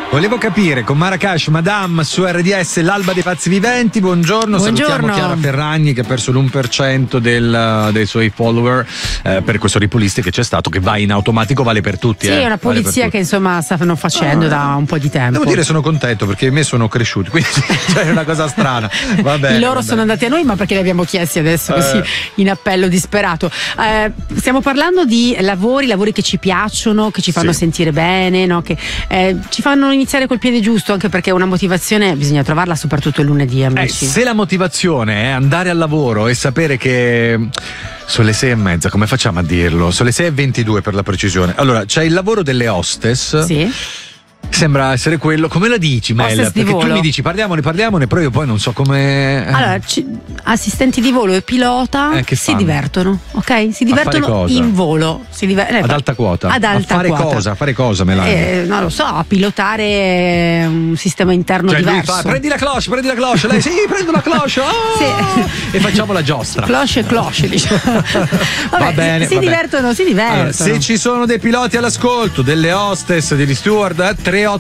Volevo capire con Marracash Madame su RDS, l'alba dei pazzi viventi. Buongiorno. Salutiamo Chiara Ferragni che ha perso l'1% dei suoi follower per questo Ripulisti che c'è stato, che va in automatico, vale per tutti. Sì, è una polizia che insomma stanno facendo da un po' di tempo. Devo dire sono contento perché i miei sono cresciuti, quindi è una cosa strana. Vabbè, I loro sono andati a noi, ma perché li abbiamo chiesti adesso così in appello disperato. Stiamo parlando di lavori che ci piacciono, che ci fanno sentire bene, no? Che ci fanno iniziare col piede giusto, anche perché una motivazione bisogna trovarla soprattutto il lunedì, amici. Se la motivazione è andare al lavoro e sapere che sono le 6:30, come facciamo a dirlo? Sono le 6:22 per la precisione. Allora, c'è il lavoro delle hostess. Sì. Sembra essere quello. Come la dici, Mel? Perché tu mi dici parliamone, però io poi non so come. Allora, assistenti di volo e pilota si divertono, ok? Si divertono in volo. Ad alta quota. Ad alta quota. A fare cosa, Melania? Non lo so, a pilotare un sistema interno diverso. Prendi la cloche, lei sì, prendo la cloche. E facciamo la giostra. Cloche, diciamo. Va bene. Si divertono. Allora, se ci sono dei piloti all'ascolto, delle hostess, degli steward,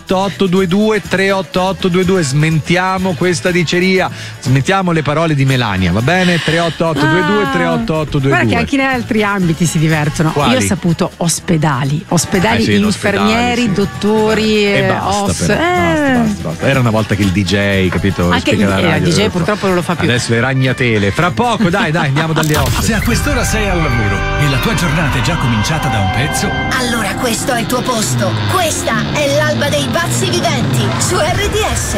38822, smentiamo questa diceria, smentiamo le parole di Melania, va bene? 38822. Guarda che anche in altri ambiti si divertono. Quali? Io ho saputo ospedali, infermieri, dottori, basta. Era una volta che il DJ, capito? Anche il DJ purtroppo non lo fa più. Adesso le ragnatele. Fra poco, dai, andiamo dalle 8. Se a quest'ora sei al lavoro e la tua giornata è già cominciata da un pezzo, allora questo è il tuo posto. Questa è l'alba dei pazzi viventi su RDS.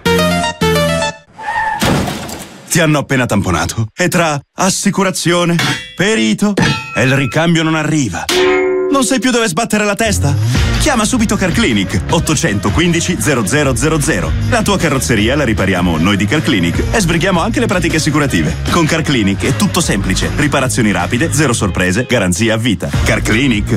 Ti hanno appena tamponato e tra assicurazione, perito e il ricambio non arriva. Non sai più dove sbattere la testa? Chiama subito CarClinic 815 0000. La tua carrozzeria la ripariamo noi di CarClinic e sbrighiamo anche le pratiche assicurative. Con CarClinic è tutto semplice. Riparazioni rapide, zero sorprese, garanzia a vita. CarClinic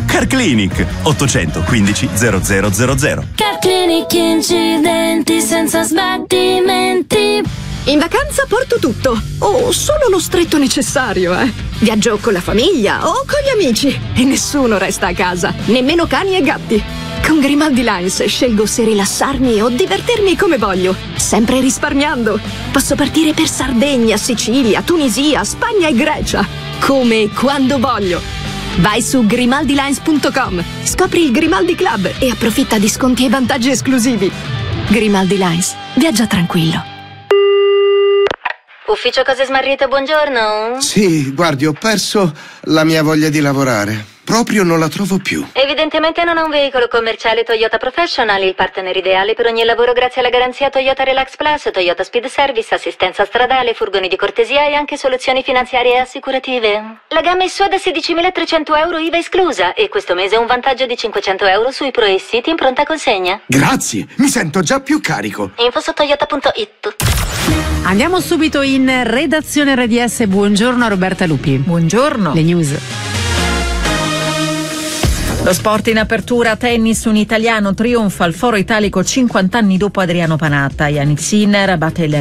815 0000. CarClinic, incidenti senza sbattimenti. In vacanza porto tutto, o solo lo stretto necessario, Viaggio con la famiglia o con gli amici e nessuno resta a casa, nemmeno cani e gatti. Con Grimaldi Lines scelgo se rilassarmi o divertirmi come voglio, sempre risparmiando. Posso partire per Sardegna, Sicilia, Tunisia, Spagna e Grecia, come e quando voglio. Vai su grimaldilines.com, scopri il Grimaldi Club e approfitta di sconti e vantaggi esclusivi. Grimaldi Lines, viaggia tranquillo. Ufficio Cose Smarrite, buongiorno. Sì, guardi, ho perso la mia voglia di lavorare. Proprio non la trovo più. Evidentemente non ha un veicolo commerciale Toyota Professional, il partner ideale per ogni lavoro grazie alla garanzia Toyota Relax Plus, Toyota Speed Service, assistenza stradale, furgoni di cortesia e anche soluzioni finanziarie e assicurative. La gamma è sua da 16.300 euro IVA esclusa e questo mese un vantaggio di 500 euro sui Pro e City in pronta consegna. Grazie, mi sento già più carico. Info su toyota.it. Andiamo subito in redazione RDS. Buongiorno a Roberta Lupi. Buongiorno. Le news. Lo sport in apertura, tennis, un italiano trionfa al Foro Italico 50 anni dopo Adriano Panatta. Yannick Sinner batte il